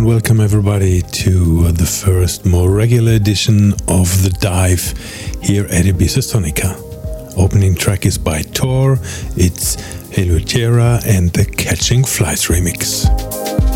welcome everybody to the first more regular edition of The Dive here at Ibiza Sonica. Opening track is by Tor, it's Elutiera and the Catching Flies remix.